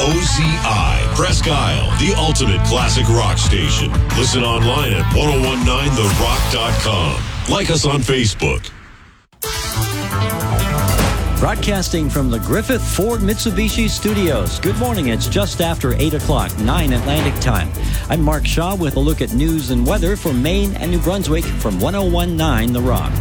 KOZI, Presque Isle, the ultimate classic rock station. Listen online at 1019therock.com. Like us on Facebook. Broadcasting from the Griffith Ford Mitsubishi Studios. Good morning. It's just after 8 o'clock, 9 Atlantic time. I'm Mark Shaw with a look at news and weather for Maine and New Brunswick from 1019 The Rock.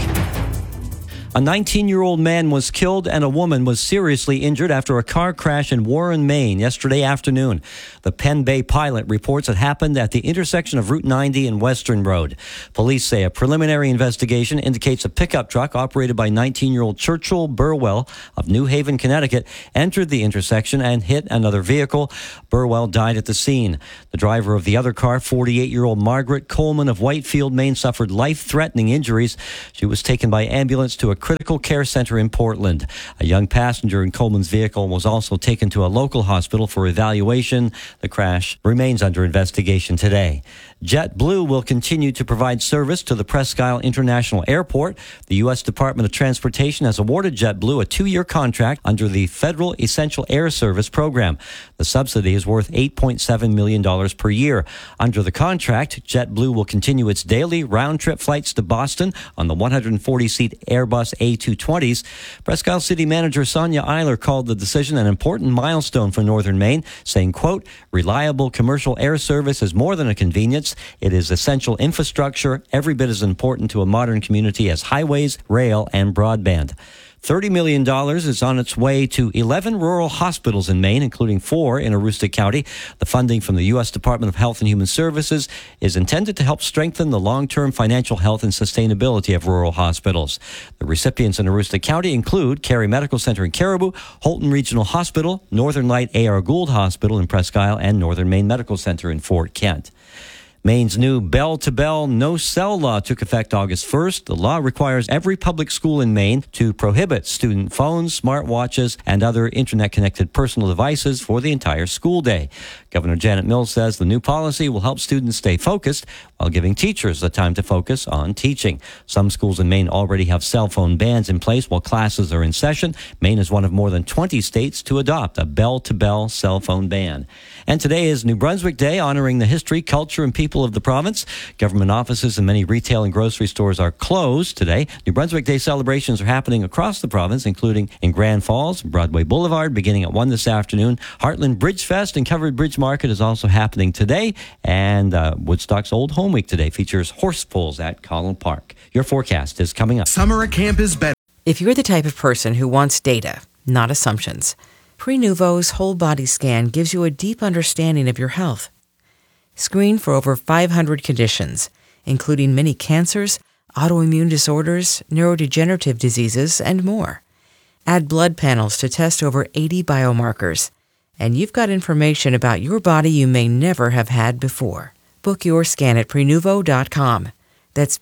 A 19-year-old man was killed and a woman was seriously injured after a car crash in Warren, Maine yesterday afternoon. The Penn Bay Pilot reports it happened at the intersection of Route 90 and Western Road. Police say a preliminary investigation indicates a pickup truck operated by 19-year-old Churchill Burwell of New Haven, Connecticut, entered the intersection and hit another vehicle. Burwell died at the scene. The driver of the other car, 48-year-old Margaret Coleman of Whitefield, Maine, suffered life-threatening injuries. She was taken by ambulance to a critical care center in Portland. A young passenger in Coleman's vehicle was also taken to a local hospital for evaluation. The crash remains under investigation today. JetBlue will continue to provide service to the Presque Isle International Airport. The U.S. Department of Transportation has awarded JetBlue a 2-year contract under the Federal Essential Air Service program. The subsidy is worth $8.7 million per year. Under the contract, JetBlue will continue its daily round-trip flights to Boston on the 140-seat Airbus A220s. Presque Isle City Manager Sonia Eiler called the decision an important milestone for Northern Maine, saying, quote, "Reliable commercial air service is more than a convenience. It is essential infrastructure, every bit as important to a modern community as highways, rail, and broadband." $30 million is on its way to 11 rural hospitals in Maine, including 4 in Aroostook County. The funding from the U.S. Department of Health and Human Services is intended to help strengthen the long-term financial health and sustainability of rural hospitals. The recipients in Aroostook County include Cary Medical Center in Caribou, Holton Regional Hospital, Northern Light A.R. Gould Hospital in Presque Isle, and Northern Maine Medical Center in Fort Kent. Maine's new bell-to-bell no-cell law took effect August 1st. The law requires every public school in Maine to prohibit student phones, smartwatches, and other internet-connected personal devices for the entire school day. Governor Janet Mills says the new policy will help students stay focused while giving teachers the time to focus on teaching. Some schools in Maine already have cell phone bans in place while classes are in session. Maine is one of more than 20 states to adopt a bell-to-bell cell phone ban. And today is New Brunswick Day, honoring the history, culture, and people of the province. Government offices and many retail and grocery stores are closed today. New Brunswick Day celebrations are happening across the province, including in Grand Falls, Broadway Boulevard, beginning at 1 this afternoon. Heartland Bridge Fest and Covered Bridge Market is also happening today. And Woodstock's Old Home Week today features horse pulls at Collin Park. Your forecast is coming up. Summer at camp is better. If you're the type of person who wants data, not assumptions, Prenuvo's whole body scan gives you a deep understanding of your health. Screen for over 500 conditions, including many cancers, autoimmune disorders, neurodegenerative diseases, and more. Add blood panels to test over 80 biomarkers, and you've got information about your body you may never have had before. Book your scan at Prenuvo.com. That's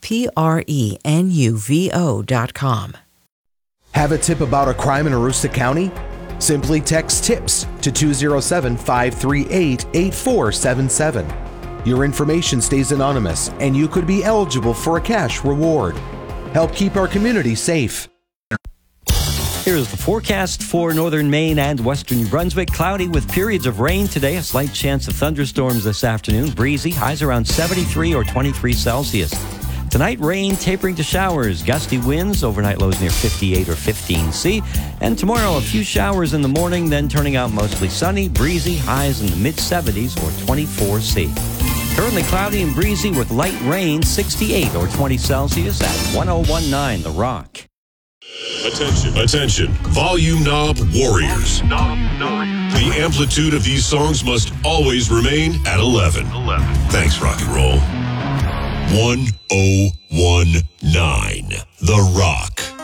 Prenuvo.com. Have a tip about a crime in Aroostook County? Simply text TIPS to 207-538-8477. Your information stays anonymous, and you could be eligible for a cash reward. Help keep our community safe. Here's the forecast for northern Maine and western New Brunswick. Cloudy with periods of rain today. A slight chance of thunderstorms this afternoon. Breezy. Highs around 73 or 23 Celsius. Tonight, rain tapering to showers. Gusty winds. Overnight lows near 58 or 15 C. And tomorrow, a few showers in the morning, then turning out mostly sunny. Breezy. Highs in the mid-70s or 24 C. Currently cloudy and breezy with light rain. 68 or 20 Celsius at 1019 The Rock. Attention, volume knob warriors. The amplitude of these songs must always remain at 11. Thanks, rock and roll. 1019 The Rock.